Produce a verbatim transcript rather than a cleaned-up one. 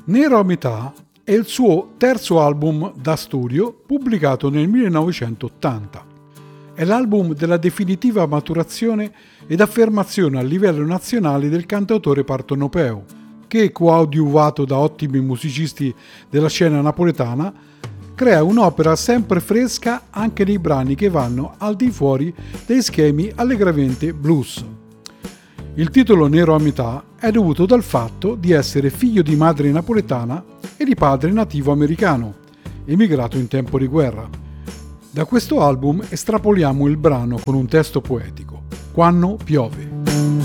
Nero a metà è il suo terzo album da studio pubblicato nel millenovecentottanta. È l'album della definitiva maturazione ed affermazione a livello nazionale del cantautore partenopeo, che, coadiuvato da ottimi musicisti della scena napoletana, crea un'opera sempre fresca anche nei brani che vanno al di fuori dei schemi allegramente blues. Il titolo Nero a metà è dovuto dal fatto di essere figlio di madre napoletana e di padre nativo americano, emigrato in tempo di guerra. Da questo album estrapoliamo il brano con un testo poetico, Quanno piove.